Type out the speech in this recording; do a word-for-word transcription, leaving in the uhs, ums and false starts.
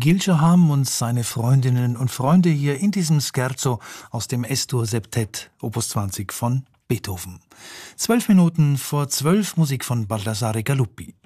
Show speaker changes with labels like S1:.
S1: Gilschaham und seine Freundinnen und Freunde hier in diesem Scherzo aus dem Es-Dur-Septett, Opus zwanzig von Beethoven. Zwölf Minuten vor zwölf, Musik von Baldassare Galuppi.